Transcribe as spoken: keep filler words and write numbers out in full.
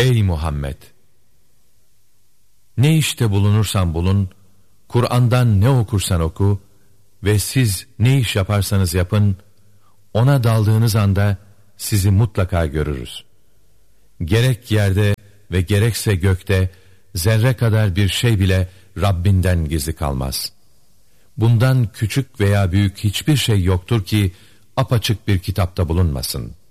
Ey Muhammed! Ne işte bulunursan bulun, Kur'an'dan ne okursan oku ve siz ne iş yaparsanız yapın, ona daldığınız anda sizi mutlaka görürüz. Gerek yerde ve gerekse gökte zerre kadar bir şey bile Rabbinden gizli kalmaz. Bundan küçük veya büyük hiçbir şey yoktur ki apaçık bir kitapta bulunmasın.